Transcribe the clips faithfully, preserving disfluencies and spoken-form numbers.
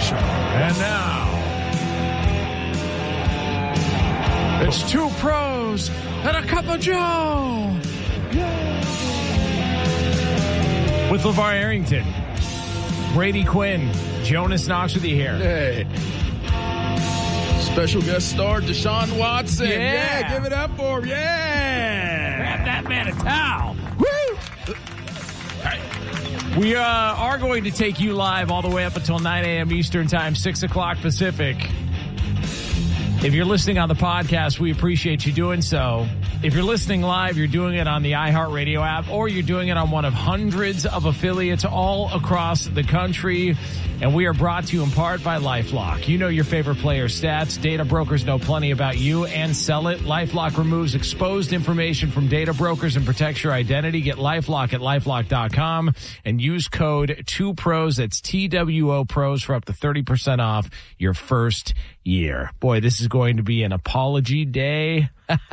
Show. And now, it's two pros and a cup of Joe. With LeVar Arrington, Brady Quinn, Jonas Knox with you here. Hey. Special guest star Deshaun Watson. Yeah. yeah, give it up for him. Yeah. Grab that man a towel. Woo! We uh, are going to take you live all the way up until nine a.m. Eastern Time, six o'clock Pacific. If you're listening on the podcast, we appreciate you doing so. If you're listening live, you're doing it on the iHeartRadio app, or you're doing it on one of hundreds of affiliates all across the country. And we are brought to you in part by LifeLock. You know your favorite player's stats. Data brokers know plenty about you and sell it. LifeLock removes exposed information from data brokers and protects your identity. Get LifeLock at LifeLock dot com and use code two pros. That's T W O Pros for up to thirty percent off your first year. Boy, this is going to be an apology day.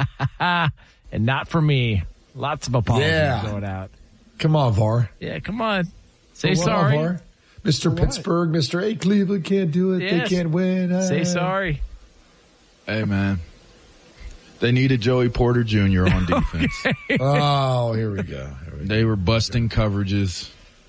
And not for me. Lots of apologies yeah. going out. Come on, V A R. Yeah, come on. Say Come on, sorry. V A R. Mister Pittsburgh, Mister A. Cleveland can't do it. Yes. They can't win. Uh, Say sorry. Hey, man. They needed Joey Porter Junior on defense. Okay. Oh, here we go. Here we They go. were busting coverages.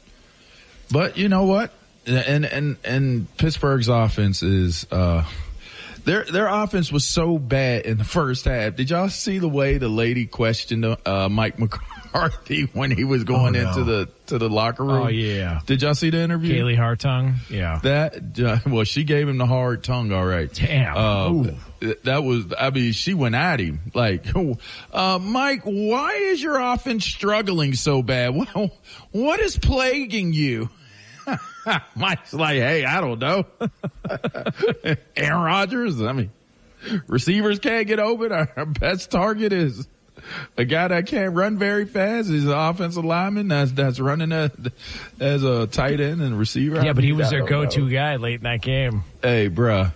But you know what? And and and Pittsburgh's offense is uh their their offense was so bad in the first half. Did y'all see the way the lady questioned uh Mike McCarthy when he was going Oh, no. into the to the locker room? Oh, yeah. Did y'all see the interview? Kaylee Hartung. Yeah. That uh, well, she gave him the hard tongue. All right. Damn. Uh, that was. I mean, she went at him like, uh, Mike. Why is your offense struggling so bad? Well, what is plaguing you? Mike's like, hey, I don't know. Aaron Rodgers. I mean, receivers can't get open. Our, our best target is a guy that can't run very fast. He's an offensive lineman that's that's running a, as a tight end and receiver. Yeah, but he was I their don't go-to know. guy late in that game. Hey, bruh.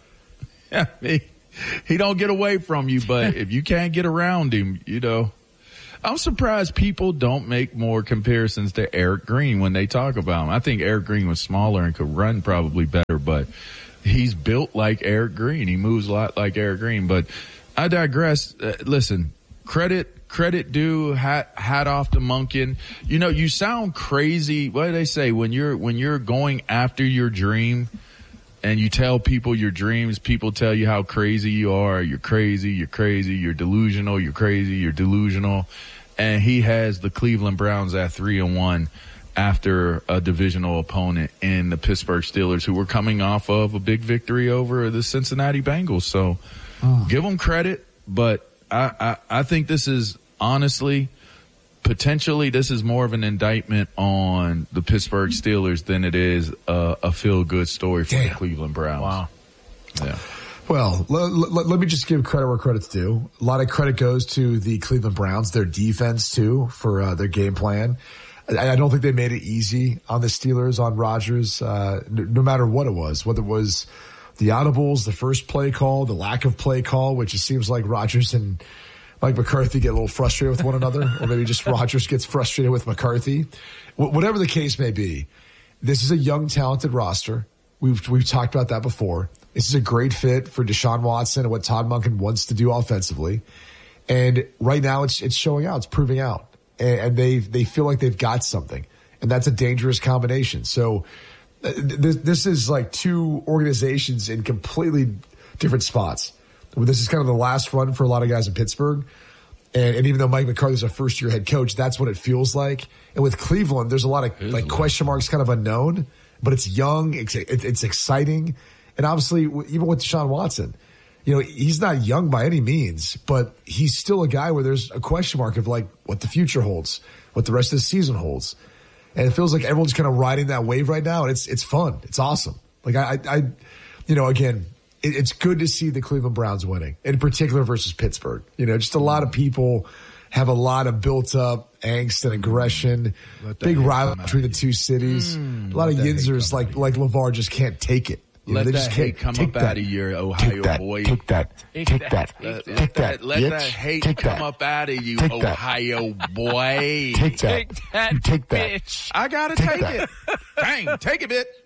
he, he don't get away from you, but if you can't get around him, you know. I'm surprised people don't make more comparisons to Eric Green when they talk about him. I think Eric Green was smaller and could run probably better, but he's built like Eric Green. He moves a lot like Eric Green. But I digress. Uh, listen, credit, credit due, hat, hat off to Monken. You know, you sound crazy. What do they say? When you're, when you're going after your dream and you tell people your dreams, people tell you how crazy you are. You're crazy. You're crazy. You're delusional. You're crazy. You're delusional. And he has the Cleveland Browns at three and one after a divisional opponent in the Pittsburgh Steelers, who were coming off of a big victory over the Cincinnati Bengals. So oh. give them credit. But I, I, I think this is honestly, potentially, this is more of an indictment on the Pittsburgh Steelers than it is a, a feel-good story for Damn. the Cleveland Browns. Wow. Yeah. Well, l- l- let me just give credit where credit's due. A lot of credit goes to the Cleveland Browns, their defense too, for uh, their game plan. I, I don't think they made it easy on the Steelers, on Rodgers, uh, n- no matter what it was, whether it was the audibles, the first play call, the lack of play call, which it seems like Rodgers and Mike McCarthy get a little frustrated with one another, or maybe just Rodgers gets frustrated with McCarthy. W- whatever the case may be, this is a young, talented roster. We've we've talked about that before. This is a great fit for Deshaun Watson and what Todd Monken wants to do offensively. And right now it's it's showing out. It's proving out. And, and they they feel like they've got something. And that's a dangerous combination. So uh, this, this is like two organizations in completely different spots. This is kind of the last run for a lot of guys in Pittsburgh. And, and even though Mike McCarthy's a first-year head coach, that's what it feels like. And with Cleveland, there's a lot of like question marks kind of unknown. But it's young. It's, it's exciting. And obviously, even with Deshaun Watson, you know, he's not young by any means, but he's still a guy where there's a question mark of like what the future holds, what the rest of the season holds. And it feels like everyone's kind of riding that wave right now. And it's, it's fun. It's awesome. Like I, I, I you know, again, it, it's good to see the Cleveland Browns winning, in particular versus Pittsburgh. You know, just a lot of people have a lot of built up angst and aggression, big rivalry between the two cities. Mm, a lot of yinzers like, like LeVar just can't take it. You let know, they that just hate come up that. out of your Ohio take that, boy. Take that. Take, take that. Let, take let that. Let bitch. that hate take come that. up out of you, take Ohio that. boy. Take that. Take that, you take that. bitch. I gotta take, take that. it. Bang, take it, bitch.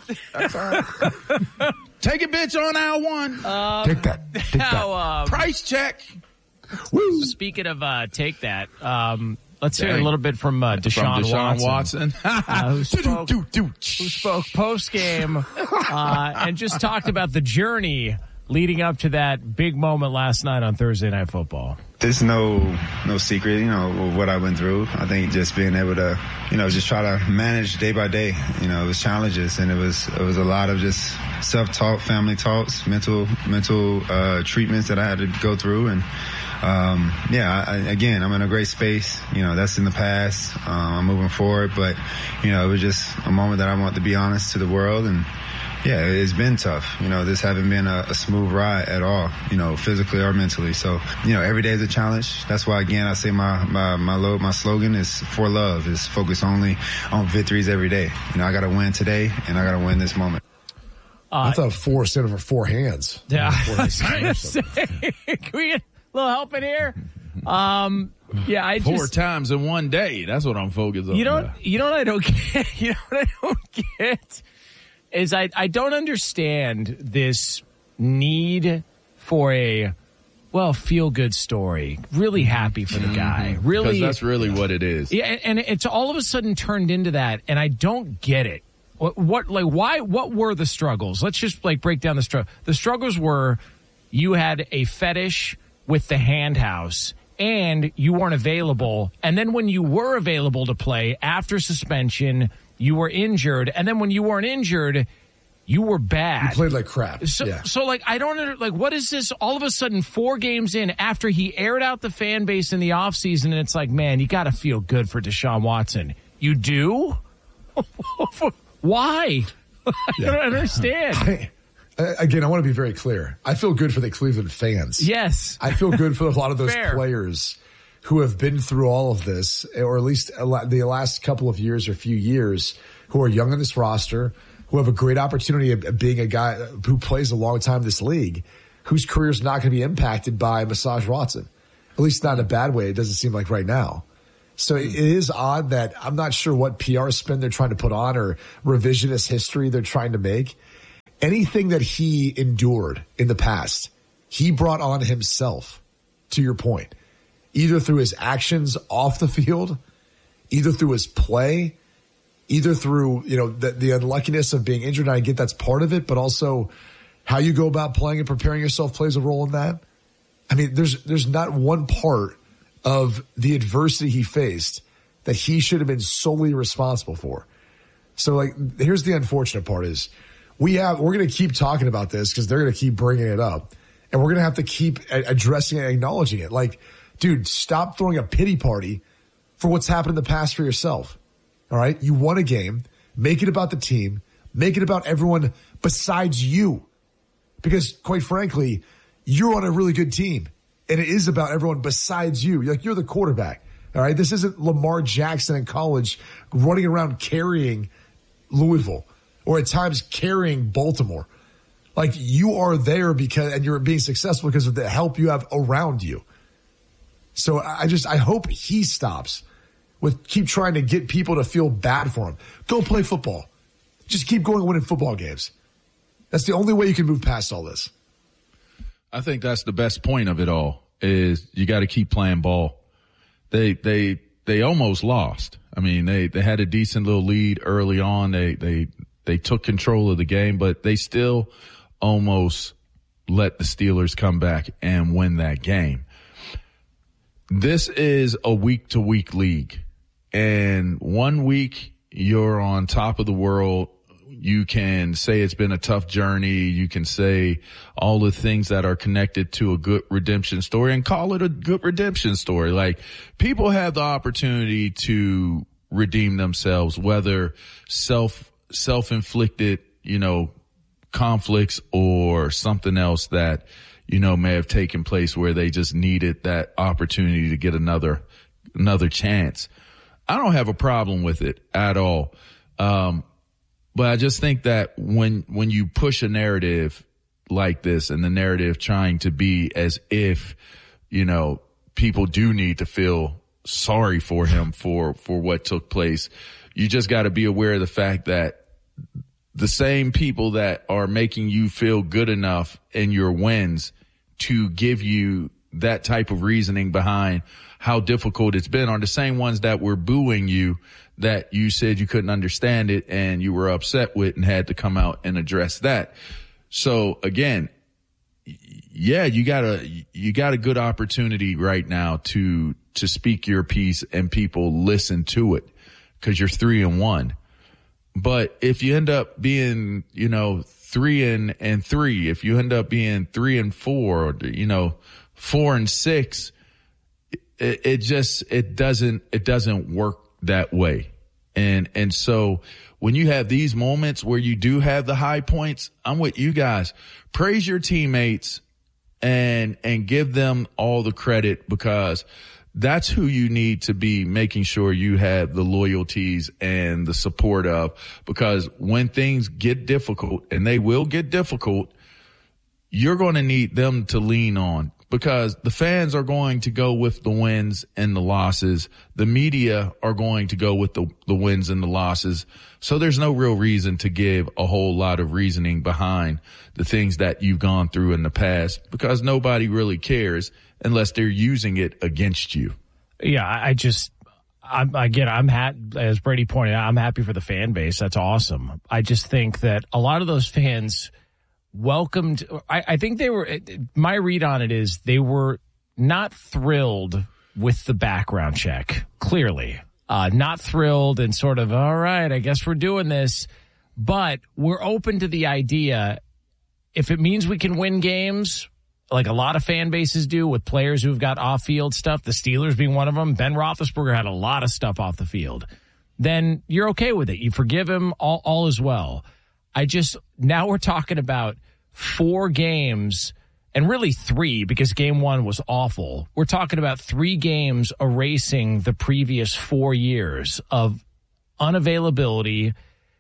That's all right. Take it, bitch, on aisle one. Um, take that. Take now, that. Um, Price check. Woo. Speaking of uh, take that, um, let's hear Dang. a little bit from uh, Deshaun, from Deshaun Watson, Watson. uh, who spoke, who spoke post-game uh, and just talked about the journey leading up to that big moment last night on Thursday Night Football. There's no no secret, you know, what I went through. I think just being able to, you know, just try to manage day by day. You know, it was challenges, and it was it was a lot of just self-talk, family talks, mental mental uh, treatments that I had to go through, and um, yeah, I, again, I'm in a great space. You know, that's in the past. Um, I'm moving forward, but you know, it was just a moment that I want to be honest to the world. And yeah, it's been tough. You know, this hasn't been a, a smooth ride at all, you know, physically or mentally. So, you know, every day is a challenge. That's why, again, I say my, my, my, load, my slogan is for love, is focus only on victories every day. You know, I got to win today, and I got to win this moment. Uh, That's a four set over four hands. Yeah. I was gonna say, can we get a little help in here? Um, yeah, I Four just, times in one day. That's what I'm focused on. You know, you know what I don't get? You know what I don't get? Is I, I don't understand this need for a, well, feel-good story. Really happy for the guy. Mm-hmm. Really. Because that's really what it is. Yeah, and it's all of a sudden turned into that, and I don't get it. What, what like, why, what were the struggles? Let's just, like, break down the struggle. The struggles were you had a fetish with the hand house, and you weren't available. And then when you were available to play after suspension, you were injured, and then when you weren't injured, you were bad. You played like crap. So, yeah. so like, I don't under, like, what is this? All of a sudden, four games in, after he aired out the fan base in the offseason, and it's like, man, you got to feel good for Deshaun Watson. You do? Why? I Yeah. don't understand. I, again, I want to be very clear. I feel good for the Cleveland fans. Yes. I feel good for a lot of those Fair. players who have been through all of this, or at least the last couple of years or few years, who are young in this roster, who have a great opportunity of being a guy who plays a long time in this league, whose career is not going to be impacted by Massage Watson. At least not in a bad way. It doesn't seem like right now. So it is odd that I'm not sure what P R spin they're trying to put on or revisionist history they're trying to make. Anything that he endured in the past, he brought on himself, to your point. Either through his actions off the field, either through his play, either through, you know, the, the unluckiness of being injured. And I get that's part of it, but also how you go about playing and preparing yourself plays a role in that. I mean, there's there's not one part of the adversity he faced that he should have been solely responsible for. So, like, here's the unfortunate part is we have we're going to keep talking about this because they're going to keep bringing it up, and we're going to have to keep addressing it and acknowledging it. Like, dude, stop throwing a pity party for what's happened in the past for yourself. All right? You won a game. Make it about the team. Make it about everyone besides you. Because, quite frankly, you're on a really good team. And it is about everyone besides you. Like, you're the quarterback. All right? This isn't Lamar Jackson in college running around carrying Louisville or at times carrying Baltimore. Like, you are there because, and you're being successful because of the help you have around you. So I just, I hope he stops with keep trying to get people to feel bad for him. Go play football. Just keep going and winning football games. That's the only way you can move past all this. I think that's the best point of it all is you got to keep playing ball. They, they, they almost lost. I mean, they, they had a decent little lead early on. They, they, they took control of the game, but they still almost let the Steelers come back and win that game. This is a week-to-week league, and one week you're on top of the world. You can say it's been a tough journey. You can say all the things that are connected to a good redemption story and call it a good redemption story. Like, people have the opportunity to redeem themselves, whether self, self-inflicted, you know, conflicts or something else that, you know, may have taken place where they just needed that opportunity to get another, another chance. I don't have a problem with it at all. Um, but I just think that when, when you push a narrative like this and the narrative trying to be as if, you know, people do need to feel sorry for him for, for what took place, you just got to be aware of the fact that the same people that are making you feel good enough in your wins to give you that type of reasoning behind how difficult it's been are the same ones that were booing you, that you said you couldn't understand it and you were upset with and had to come out and address that. So again, yeah, you got a, you got a good opportunity right now to, to speak your piece and people listen to it because you're three and one. But if you end up being, you know, three and, and three, if you end up being three and four, or, you know, four and six, it, it just, it doesn't, it doesn't work that way. And, and so when you have these moments where you do have the high points, I'm with you guys. Praise your teammates and, and give them all the credit, because that's who you need to be making sure you have the loyalties and the support of, because when things get difficult, and they will get difficult, you're going to need them to lean on, because the fans are going to go with the wins and the losses. The media are going to go with the, the wins and the losses. So there's no real reason to give a whole lot of reasoning behind the things that you've gone through in the past, because nobody really cares unless they're using it against you. Yeah, I just, I'm, again, I'm ha- as Brady pointed out, I'm happy for the fan base. That's awesome. I just think that a lot of those fans welcomed, I, I think they were, my read on it is they were not thrilled with the background check, clearly. Uh, not thrilled and sort of, all right, I guess we're doing this. But we're open to the idea, if it means we can win games, like a lot of fan bases do with players who've got off-field stuff, the Steelers being one of them. Ben Roethlisberger had a lot of stuff off the field. Then you're okay with it. You forgive him, all, all is well. I just, now we're talking about four games, and really three, because game one was awful. We're talking about three games erasing the previous four years of unavailability,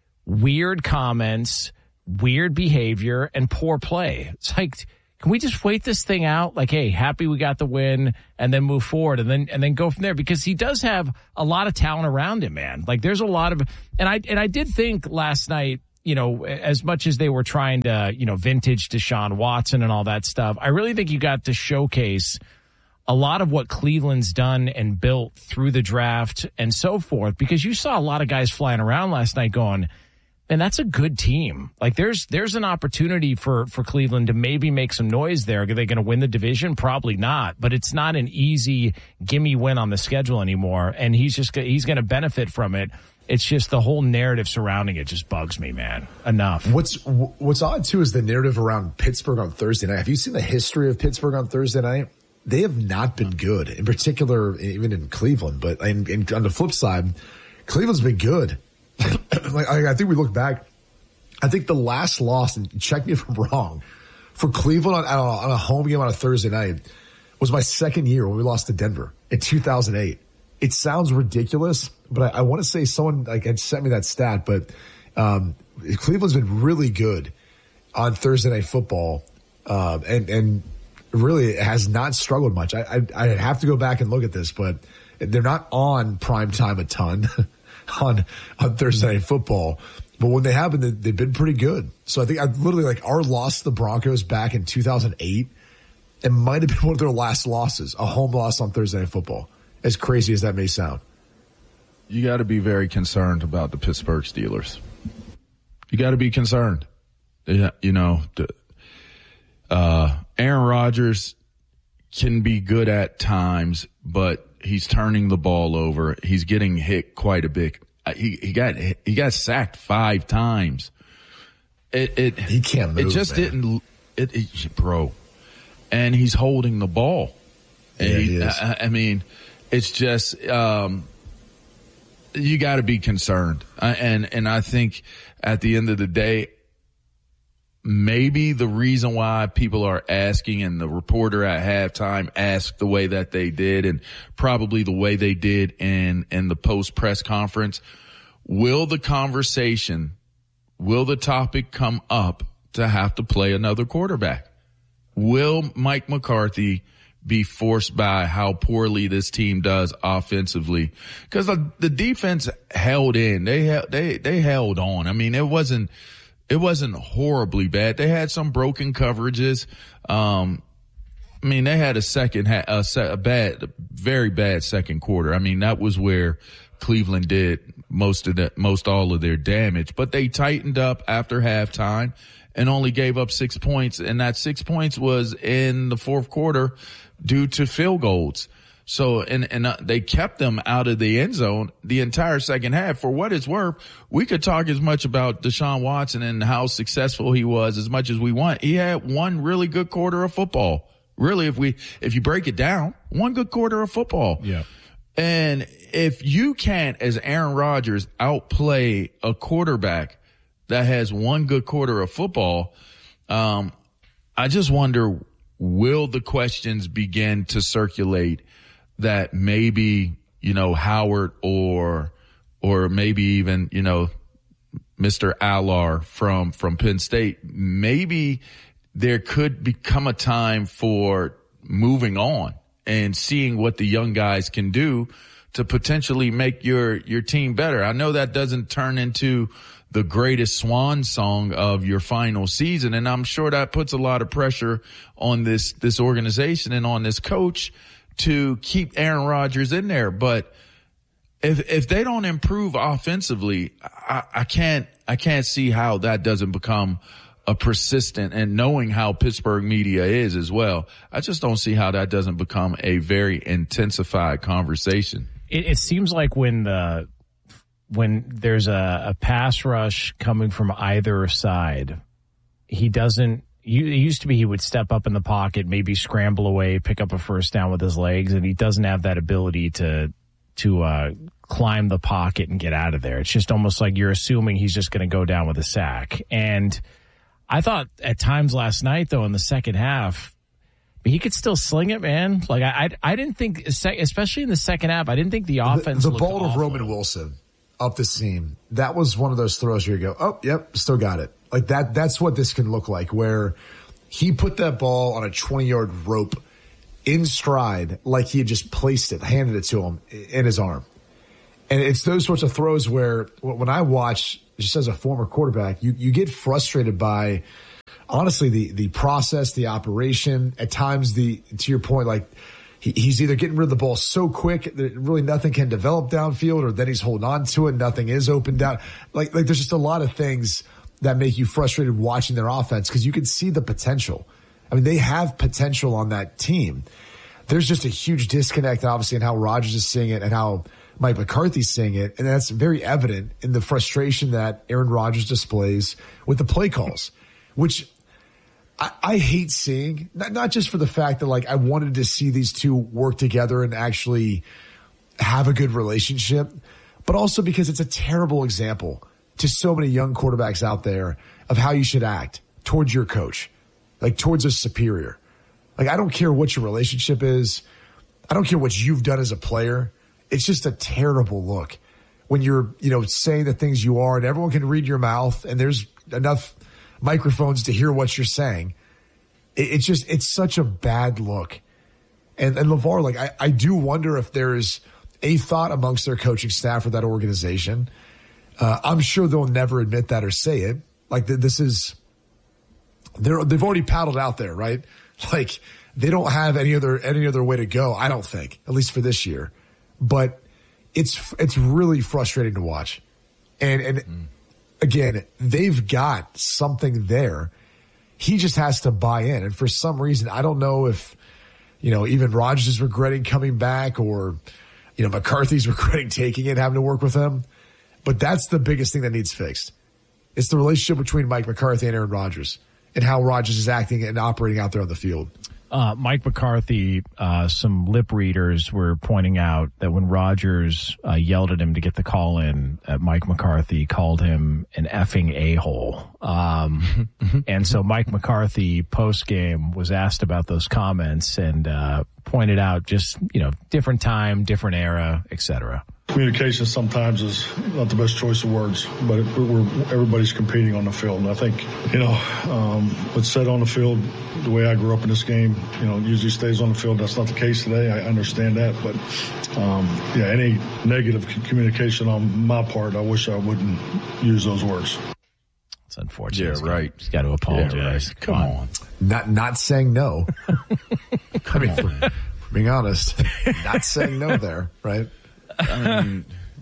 weird comments, weird behavior, and poor play. It's like, can we just wait this thing out? Like, hey, happy we got the win, and then move forward, and then and then go from there. Because he does have a lot of talent around him, man. Like, there's a lot of, and I and I did think last night, you know, as much as they were trying to, you know, vintage Deshaun Watson and all that stuff, I really think you got to showcase a lot of what Cleveland's done and built through the draft and so forth. Because you saw a lot of guys flying around last night going, and that's a good team. Like, there's there's an opportunity for, for Cleveland to maybe make some noise there. Are they going to win the division? Probably not. But it's not an easy gimme win on the schedule anymore. And he's just he's going to benefit from it. It's just the whole narrative surrounding it just bugs me, man. Enough. What's what's odd too is the narrative around Pittsburgh on Thursday night. Have you seen the history of Pittsburgh on Thursday night? They have not been good, in particular, even in Cleveland. But in, in, on the flip side, Cleveland's been good. Like, I think we look back, I think the last loss, and check me if I'm wrong, for Cleveland on, on a home game on a Thursday night was my second year when we lost to Denver in two thousand eight. It sounds ridiculous, but I, I want to say someone like had sent me that stat, but um, Cleveland's been really good on Thursday Night Football, uh, and and really has not struggled much. I, I I have to go back and look at this, but they're not on prime time a ton. on on Thursday Night Football. But when they have been, they've been pretty good. So I think I literally, like, our loss to the Broncos back in two thousand eight, it might have been one of their last losses, a home loss on Thursday Night Football, as crazy as that may sound. You got to be very concerned about the Pittsburgh Steelers. You got to be concerned. You know, uh, Aaron Rodgers can be good at times, but he's turning the ball over. He's getting hit quite a bit. He he got he got sacked five times. It it he can't move. It just man. didn't. It, it bro, and he's holding the ball. Yeah, he, he is. I, I mean, it's just um, you got to be concerned, uh, and and I think at the end of the day, maybe the reason why people are asking, and the reporter at halftime asked the way that they did, and probably the way they did in, in the post press conference, will the conversation, will the topic come up to have to play another quarterback? Will Mike McCarthy be forced by how poorly this team does offensively? Because the, the defense held in. They, they, they held on. I mean, it wasn't, it wasn't horribly bad. They had some broken coverages. Um, I mean, they had a second, a, a bad, very bad second quarter. I mean, that was where Cleveland did most of the, most all of their damage, but they tightened up after halftime and only gave up six points. And that six points was in the fourth quarter due to field goals. So, and, and uh, they kept them out of the end zone the entire second half. For what it's worth, we could talk as much about Deshaun Watson and how successful he was as much as we want. He had one really good quarter of football. Really, if we, if you break it down, one good quarter of football. Yeah. And if you can't, as Aaron Rodgers, outplay a quarterback that has one good quarter of football, um, I just wonder, will the questions begin to circulate that maybe, you know, Howard or, or maybe even, you know, Mister Allar from, from Penn State, maybe there could become a time for moving on and seeing what the young guys can do to potentially make your, your team better. I know that doesn't turn into the greatest swan song of your final season, and I'm sure that puts a lot of pressure on this, this organization and on this coach to keep Aaron Rodgers in there. But if, if they don't improve offensively, I, I can't, I can't see how that doesn't become a persistent, and knowing how Pittsburgh media is as well, I just don't see how that doesn't become a very intensified conversation. It, it seems like when the, when there's a, a pass rush coming from either side, he doesn't, you, it used to be he would step up in the pocket, maybe scramble away, pick up a first down with his legs, and he doesn't have that ability to, to, uh, climb the pocket and get out of there. It's just almost like you're assuming he's just going to go down with a sack. And I thought at times last night, though, in the second half, he could still sling it, man. Like, I I, I didn't think, especially in the second half, I didn't think the offense The, the looked ball awful. of Roman Wilson up the seam, that was one of those throws where you go, oh, yep, still got it. Like, that. that's what this can look like, where he put that ball on a twenty-yard rope in stride like he had just placed it, handed it to him in his arm. And it's those sorts of throws where when I watch, just as a former quarterback, you, you get frustrated by, honestly, the, the process, the operation, at times the, to your point, like he, he's either getting rid of the ball so quick that really nothing can develop downfield, or then he's holding on to it. Nothing is open down. Like, like there's just a lot of things that make you frustrated watching their offense, because you can see the potential. I mean, they have potential on that team. There's just a huge disconnect, obviously, in how Rodgers is seeing it and how Mike McCarthy's seeing it, and that's very evident in the frustration that Aaron Rodgers displays with the play calls, which I, I hate seeing, not, not just for the fact that, like, I wanted to see these two work together and actually have a good relationship, but also because it's a terrible example to so many young quarterbacks out there of how you should act towards your coach, like towards a superior. Like, I don't care what your relationship is. I don't care what you've done as a player. It's just a terrible look when you're, you know, saying the things you are and everyone can read your mouth and there's enough microphones to hear what you're saying. It, it's just, it's such a bad look. And, and LeVar, like, I, I do wonder if there's a thought amongst their coaching staff or that organization. Uh, I'm sure they'll never admit that or say it. Like, th- this is, they're, they've already paddled out there, right? Like, they don't have any other, any other way to go, I don't think, at least for this year. But it's it's really frustrating to watch. And and mm. again, they've got something there. He just has to buy in. And for some reason, I don't know if, you know, even Rodgers is regretting coming back, or, you know, McCarthy's regretting taking it, having to work with him. But that's the biggest thing that needs fixed. It's the relationship between Mike McCarthy and Aaron Rodgers, and how Rodgers is acting and operating out there on the field. Uh, Mike McCarthy, uh, some lip readers were pointing out that when Rodgers uh, yelled at him to get the call in, uh, Mike McCarthy called him an effing a-hole. Um, and so Mike McCarthy post-game was asked about those comments and uh, pointed out just, you know, different time, different era, et cetera. Communication sometimes is not the best choice of words, but it, we're, everybody's competing on the field. And I think, you know, um, what's said on the field, the way I grew up in this game, you know, usually stays on the field. That's not the case today. I understand that. But, um, yeah, any negative communication on my part, I wish I wouldn't use those words. It's unfortunate. Yeah, right. He's got to apologize. Yeah, right. Come on. Not not saying no. I mean, for, for being honest, not saying no there, right? I mean,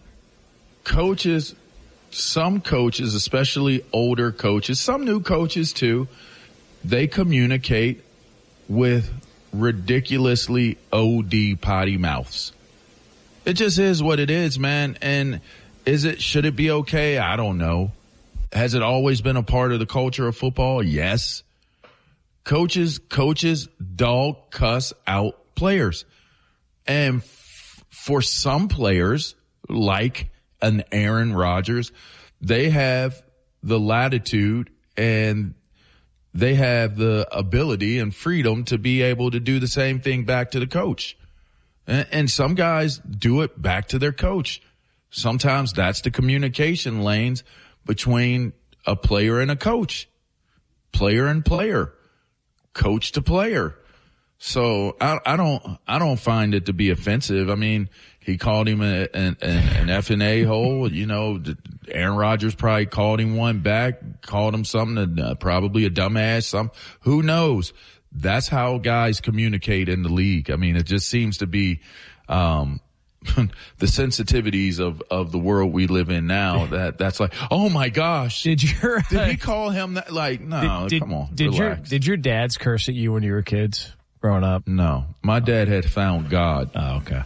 coaches, some coaches, especially older coaches, some new coaches too, they communicate with ridiculously O D potty mouths. It just is what it is, man. And is it, should it be okay? I don't know. Has it always been a part of the culture of football? Yes. Coaches, coaches dog cuss out players. And f- for some players, like an Aaron Rodgers, they have the latitude and they have the ability and freedom to be able to do the same thing back to the coach. And, and some guys do it back to their coach. Sometimes that's the communication lanes between a player and a coach, player and player, coach to player. So I, I don't, I don't find it to be offensive. I mean, he called him a, an, an F and A hole. You know, Aaron Rodgers probably called him one back, called him something, uh, probably a dumbass, some, who knows? That's how guys communicate in the league. I mean, it just seems to be, um, the sensitivities of, of the world we live in now, that that's like, oh my gosh. Did your, did he call him that? Like, no, did, did, come on. Did relax. your, did your dads curse at you when you were kids growing up? No, my dad had found God. Oh, okay.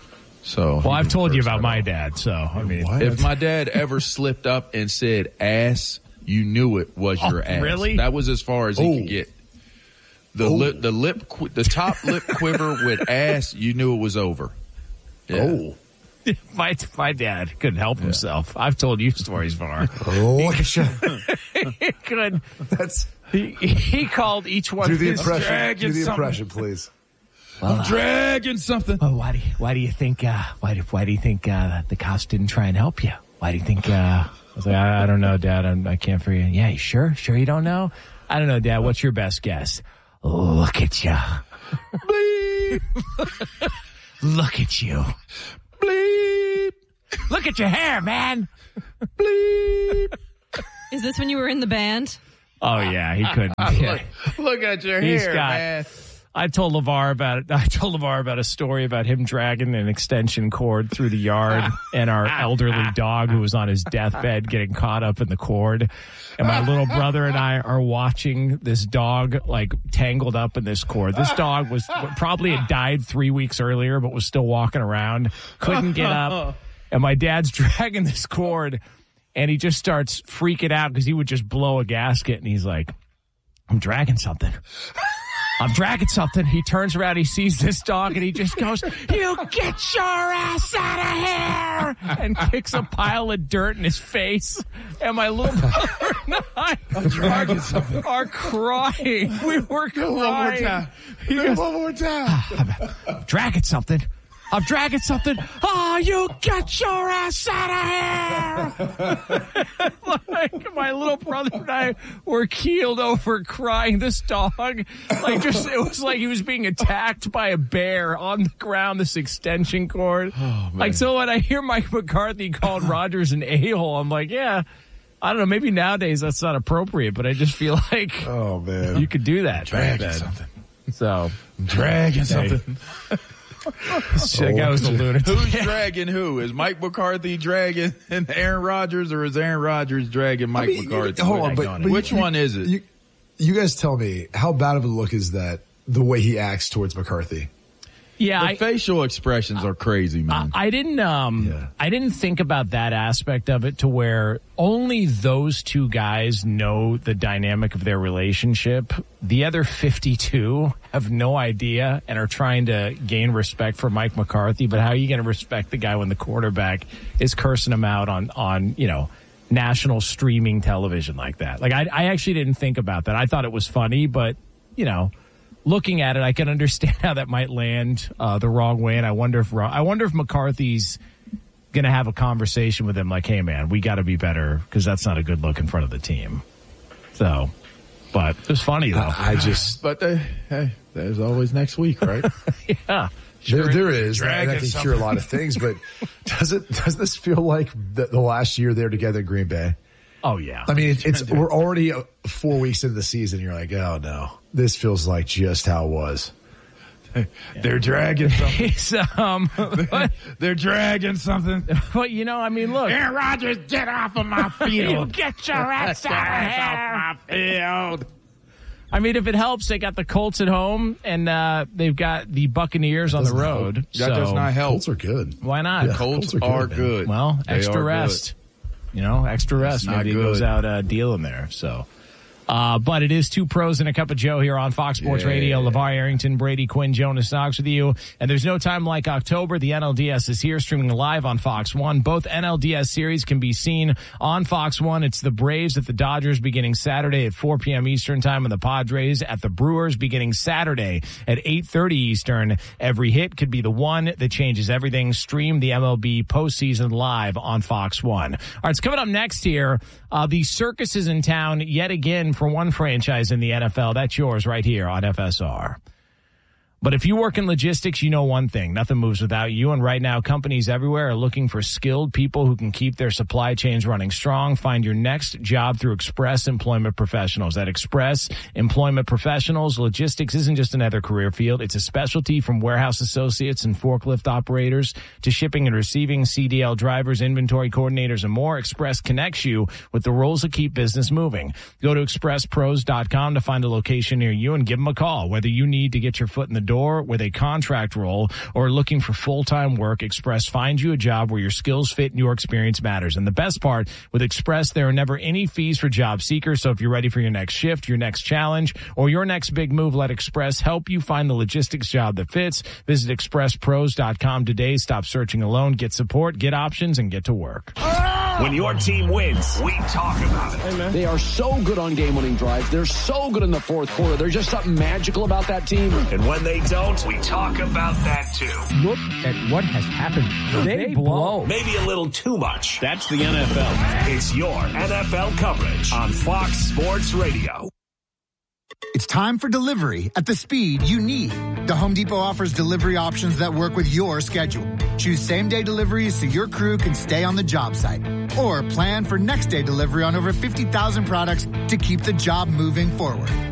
So, well, I've told you about my dad. So, I mean, What? if my dad ever slipped up and said ass, you knew it was Oh, your ass. really? That was as far as he Oh. could get. The Oh. lip, the lip, qui- the top lip quiver with ass, you knew it was over. Yeah. Oh, my my dad couldn't help himself. I've told you stories before. look at you. He could. That's He, he called each one do of the his impression. dragging Do the something. impression, please. I'm dragging something. Oh, why do you, why do you think uh, why do why do you think uh, the cops didn't try and help you? Why do you think? Uh, I was like, I, I don't know, Dad. I'm, I can't figure. Yeah, you sure? Sure, you don't know? I don't know, Dad. What's your best guess? Look at you. Bleep, Look at you. bleep, Look at your hair, man. bleep. Is this when you were in the band? Oh yeah, he couldn't. Yeah. Look, look at your He's hair, got- man. I told LeVar about it. I told LeVar about a story about him dragging an extension cord through the yard and our elderly dog who was on his deathbed getting caught up in the cord. And my little brother and I are watching this dog like tangled up in this cord. This dog was probably had died three weeks earlier, but was still walking around, couldn't get up. And my dad's dragging this cord and he just starts freaking out because he would just blow a gasket. And he's like, I'm dragging something. I'm dragging something. He turns around, he sees this dog, and he just goes, you get your ass out of here! And kicks a pile of dirt in his face. And my little brother and I I'm dragging something. are crying. We were crying. One more time. He goes, One more time. I'm dragging something. I'm dragging something. Oh, you get your ass out of here! Like my little brother and I were keeled over crying. This dog, like just, it was like he was being attacked by a bear on the ground, this extension cord. Oh, like, so when I hear Mike McCarthy called Rodgers an a-hole, I'm like, yeah, I don't know, maybe nowadays that's not appropriate, but I just feel like Oh man. you could do that. Dragging back then. something. So, I'm dragging something. that guy was a lunatic. Who's dragging who? Is Mike McCarthy dragging Aaron Rodgers, or is Aaron Rodgers dragging Mike I mean, McCarthy? hold on, Which- but, but Which you- one is it? You, you guys tell me, how bad of a look is that, the way he acts towards McCarthy? Yeah, the I, facial expressions are crazy, man. I didn't um Yeah. I didn't think about that aspect of it, to where only those two guys know the dynamic of their relationship. The other fifty-two have no idea and are trying to gain respect for Mike McCarthy. But how are you going to respect the guy when the quarterback is cursing him out on on, you know, national streaming television like that? Like I I actually didn't think about that. I thought it was funny, but you know, looking at it, I can understand how that might land uh, the wrong way, and I wonder if I wonder if McCarthy's going to have a conversation with him, like, "Hey, man, we got to be better because that's not a good look in front of the team." So, but it was funny though. I just but they, hey, there's always next week, right? Yeah, there, there is. And I dragging can hear a lot of things, but does it? Does this feel like the, the last year they're together in Green Bay? Oh, yeah. I mean, it's we're already four weeks into the season. You're like, oh, no. This feels like just how it was. They're dragging something. um, but, They're dragging something. but, you know, I mean, look. Aaron Rodgers, get off of my field. You get your ass out of here. off my field. I mean, if it helps, they got the Colts at home, and uh, they've got the Buccaneers on the road. That so does not help. Colts are good. Why not? Yeah. Colts, Colts are are good, good. man. Well, They extra are rest. You know, extra rest. not Maybe it good. goes out uh, dealing there. So. Uh, but it is Two Pros and a Cup of Joe here on Fox Sports Yeah. Radio. LeVar Arrington, Brady Quinn, Jonas Knox with you. And there's no time like October. The N L D S is here, streaming live on Fox one. Both N L D S series can be seen on Fox one. It's the Braves at the Dodgers beginning Saturday at four p.m. Eastern time, and the Padres at the Brewers beginning Saturday at eight thirty Eastern. Every hit could be the one that changes everything. Stream the M L B postseason live on Fox one. All right, it's coming up next here. Uh, the circus is in town yet again for one franchise in the N F L. That's yours right here on F S R. But if you work in logistics, you know one thing. Nothing moves without you. And right now, companies everywhere are looking for skilled people who can keep their supply chains running strong. Find your next job through Express Employment Professionals. At Express Employment Professionals, logistics isn't just another career field. It's a specialty from warehouse associates and forklift operators to shipping and receiving, C D L drivers, inventory coordinators, and more. Express connects you with the roles that keep business moving. Go to express pros dot com to find a location near you and give them a call. Whether you need to get your foot in the door with a contract role or looking for full-time work, Express finds you a job where your skills fit and your experience matters. And the best part, with Express, there are never any fees for job seekers. So if you're ready for your next shift, your next challenge, or your next big move, let Express help you find the logistics job that fits. Visit express pros dot com today. Stop searching alone. Get support, get options, and get to work. When your team wins, we talk about it. They are so good on game-winning drives. They're so good in the fourth quarter. There's just something magical about that team. And when they don't, we talk about that too. Look at what has happened. They, blow. Maybe a little too much. That's the N F L. It's your N F L coverage on Fox Sports Radio. It's time for delivery at the speed you need. The Home Depot offers delivery options that work with your schedule. Choose same-day deliveries so your crew can stay on the job site. Or plan for next-day delivery on over fifty thousand products to keep the job moving forward.